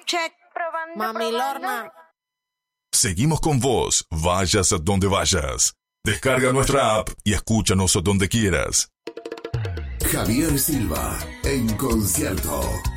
check. Mami Lorna. Seguimos con vos, vayas a donde vayas. Descarga nuestra app y escúchanos donde quieras. Javier Silva, en concierto.